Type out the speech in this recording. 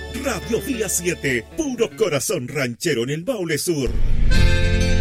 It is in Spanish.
Radio Vía 7, puro corazón ranchero en el Maule Sur.